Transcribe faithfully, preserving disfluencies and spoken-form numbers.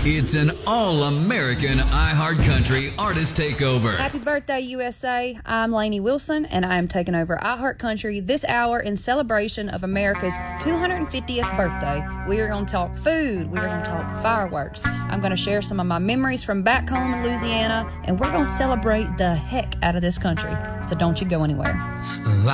It's an all-American iHeartCountry Artist Takeover. Happy birthday, U S A. I'm Lainey Wilson, and I am taking over iHeartCountry this hour in celebration of America's two hundred fiftieth birthday. We are going to talk food. We are going to talk fireworks. I'm going to share some of my memories from back home in Louisiana, and we're going to celebrate the heck out of this country. So don't you go anywhere.